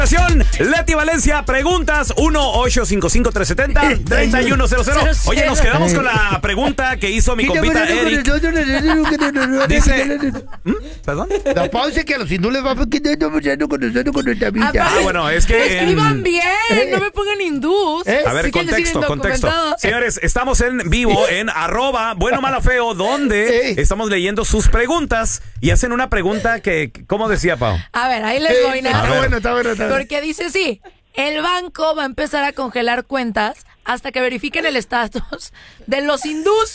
Leti Valencia, preguntas 1-855-370-3100. Oye, nos quedamos con la pregunta que hizo mi compita Eric. Dice, ¿perdón? La pausa que a los hindúes les va con nuestra vida. Bueno, es que escriban bien, no me pongan hindús. A ver, contexto. Señores, estamos en vivo en @buenomalafeo, donde estamos leyendo sus preguntas y hacen una pregunta que, ¿cómo decía, Pau? A ver, ahí les voy. Está bueno. Porque dice sí, el banco va a empezar a congelar cuentas hasta que verifiquen el estatus de los hindús.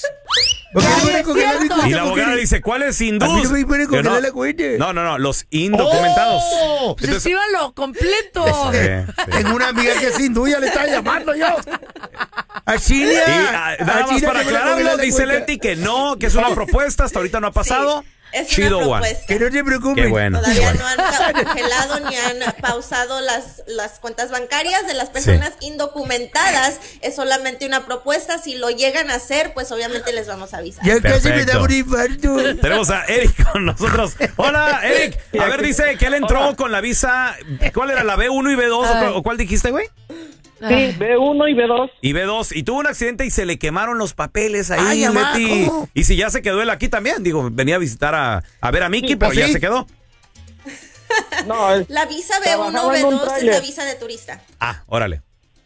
Y la abogada dice, ¿cuáles hindús? A mí no me pueden congelar la cuenta. No, los indocumentados. Pues escríbanlo completo. Tengo una amiga que es hindú, ya le estaba llamando yo. A Chile. Nada más para aclararlo, dice Leti que no, que es una propuesta, hasta ahorita no ha pasado. Sí. Es Chido, una propuesta. Que no te preocupes. Qué bueno. Todavía no han congelado ni han pausado las cuentas bancarias de las personas indocumentadas. Es solamente una propuesta. Si lo llegan a hacer, pues obviamente les vamos a avisar. Ya casi me da un infarto. Tenemos a Eric con nosotros. Hola, Eric. A ver, dice que él entró con la visa. ¿Cuál era? ¿La B1 y B2? ¿O cuál dijiste, güey? Sí, B1 y B2. Y B2. Y tuvo un accidente y se le quemaron los papeles ahí, Leti. Y si ya se quedó él aquí también. Digo, venía a visitar a ver a Mickey, pero ya se quedó. No, la visa B1 o B2 es la visa de turista. Órale.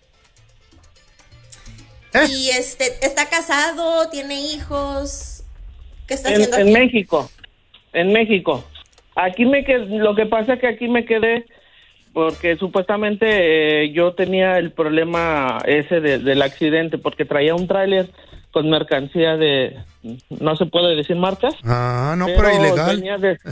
Y está casado, tiene hijos. ¿Qué está haciendo aquí? En México. Aquí lo que pasa es que aquí me quedé porque supuestamente yo tenía el problema ese del accidente porque traía un tráiler con mercancía no se puede decir marcas. No, pero ilegal.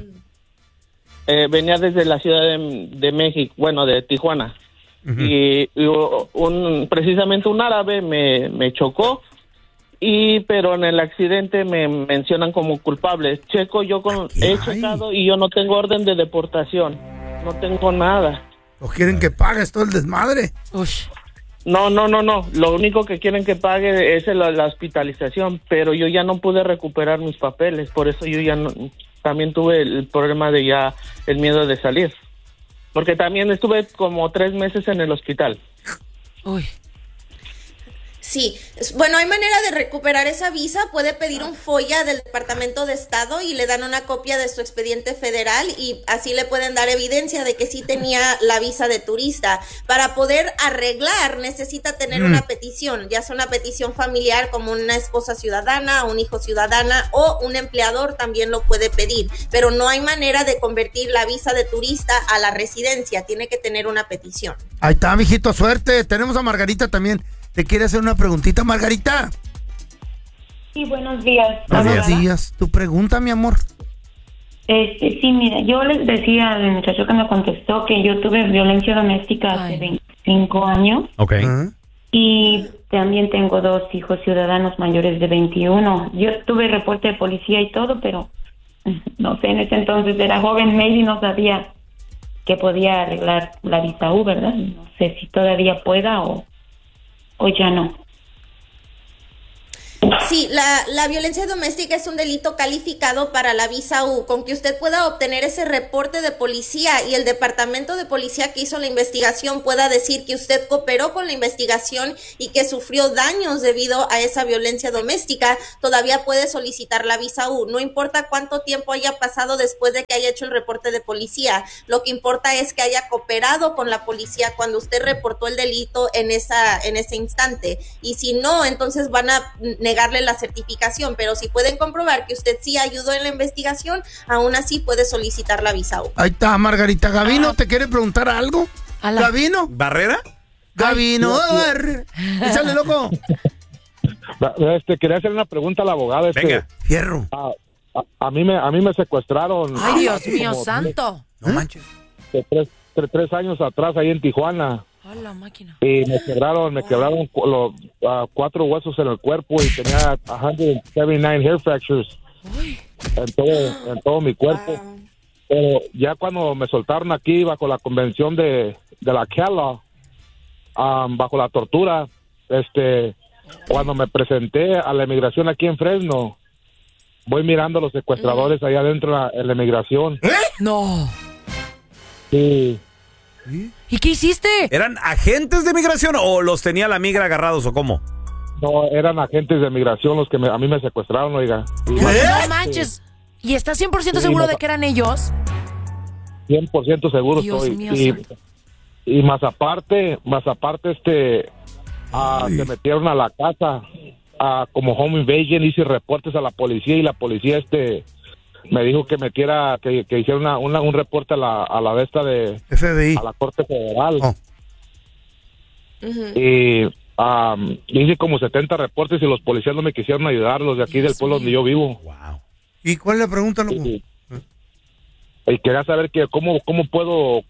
Venía desde la Ciudad de México, bueno, de Tijuana. Uh-huh. Y precisamente un árabe me chocó, pero en el accidente me mencionan como culpable. He checado y yo no tengo orden de deportación. No tengo nada. ¿O quieren que pagues todo el desmadre? No. Lo único que quieren que pague es la hospitalización, pero yo ya no pude recuperar mis papeles. Por eso yo ya también tuve el problema de ya el miedo de salir. Porque también estuve como 3 meses en el hospital. Sí, bueno, hay manera de recuperar esa visa. Puede pedir un FOIA del Departamento de Estado y le dan una copia de su expediente federal y así le pueden dar evidencia de que sí tenía la visa de turista. Para poder arreglar necesita tener una petición, ya sea una petición familiar como una esposa ciudadana, un hijo ciudadana o un empleador también lo puede pedir, pero no hay manera de convertir la visa de turista a la residencia, tiene que tener una petición. Ahí está, mijito, suerte. Tenemos a Margarita también. ¿Te quiere hacer una preguntita, Margarita? Sí, buenos días. Buenos días. ¿Tu pregunta, mi amor? Sí, mira, yo les decía al muchacho que me contestó que yo tuve violencia doméstica hace 25 años. Ok. Y también tengo 2 hijos ciudadanos mayores de 21. Yo tuve reporte de policía y todo, pero no sé, en ese entonces era joven, maybe no sabía que podía arreglar la visa U, ¿verdad? No sé si todavía pueda o ya no. Sí, la violencia doméstica es un delito calificado para la visa U. Con que usted pueda obtener ese reporte de policía y el departamento de policía que hizo la investigación pueda decir que usted cooperó con la investigación y que sufrió daños debido a esa violencia doméstica, todavía puede solicitar la visa U. No importa cuánto tiempo haya pasado después de que haya hecho el reporte de policía, lo que importa es que haya cooperado con la policía cuando usted reportó el delito en ese instante. Y si no, entonces van a negarle la certificación, pero si pueden comprobar que usted sí ayudó en la investigación, aún así puede solicitar la visa U. Ahí está, Margarita. Gavino, ¿te quiere preguntar algo? ¿Gavino? ¿Barrera? Gavino, échale, loco. Quería hacer una pregunta a la abogada. Venga. Fierro. A mí me secuestraron. Ay, Dios mío, santo. No manches. 3 años atrás ahí en Tijuana. La máquina. Y me quebraron 4 huesos en el cuerpo y tenía 179 hair fractures en todo mi cuerpo. Pero ya cuando me soltaron aquí bajo la convención de la CALA, bajo la tortura, cuando me presenté a la inmigración aquí en Fresno, voy mirando a los secuestradores allá adentro en la inmigración. No. Sí. ¿Y qué hiciste? ¿Eran agentes de migración o los tenía la migra agarrados o cómo? No, eran agentes de migración los que a mí me secuestraron, oiga. No manches. ¿Y estás 100% seguro de que eran ellos? 100% seguro Dios estoy. mío, Y más aparte, se metieron a la casa como home invasion, hice reportes a la policía y la policía me dijo que metiera, que hiciera un reporte a la de esta de FBI, a la Corte Federal. Oh. Y hice como 70 reportes y los policías no me quisieron ayudar, los de aquí del pueblo donde yo vivo. Wow. ¿Y cuál es la pregunta, loco? Y quería saber que cómo puedo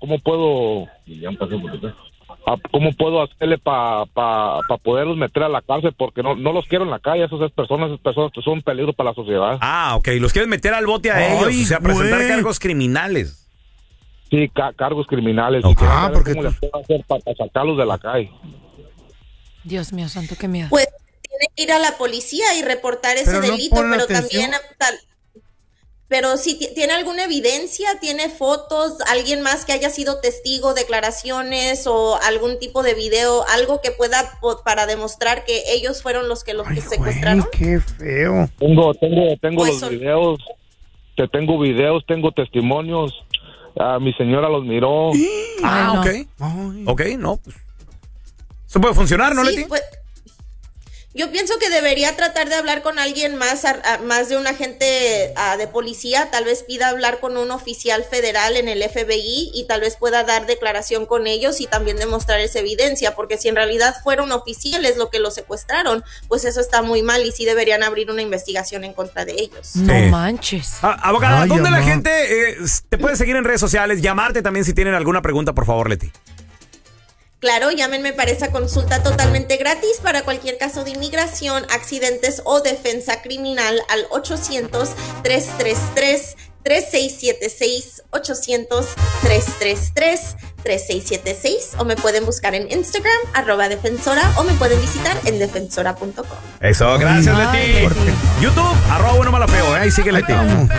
hacerle para poderlos meter a la cárcel, porque no los quiero en la calle. Esas personas son un peligro para la sociedad. Ah, ok. Los quieres meter al bote a ellos, o sea, presentar cargos criminales. Sí, cargos criminales. Okay. Y porque cómo les puedo hacer para sacarlos de la calle. Dios mío santo, qué miedo. Pues tiene que ir a la policía y reportar ese delito, pero también pero si tiene alguna evidencia, tiene fotos, alguien más que haya sido testigo, declaraciones o algún tipo de video, algo que pueda para demostrar que ellos fueron los que secuestraron. Qué feo. Tengo Pues los videos, tengo testimonios. Mi señora los miró. Ah, no. ok. Ok, no. Pues, eso puede funcionar, ¿no, Sí, Leti? pues, yo pienso que debería tratar de hablar con alguien más, más de un agente de policía. Tal vez pida hablar con un oficial federal en el FBI y tal vez pueda dar declaración con ellos y también demostrar esa evidencia, porque si en realidad fueron oficiales lo que los secuestraron, pues eso está muy mal y sí deberían abrir una investigación en contra de ellos. No manches. Abogada, Ay, ¿dónde la mamá. gente te puede seguir en redes sociales? Llamarte también si tienen alguna pregunta, por favor, Leti. Claro, llámenme para esa consulta totalmente gratis para cualquier caso de inmigración, accidentes o defensa criminal al 800-333-3676, 800-333-3676, o me pueden buscar en Instagram, @defensora, o me pueden visitar en defensora.com. Eso, gracias, Ay, Leti. Leti. YouTube, @buenomalafeo, ahí sigue Leti.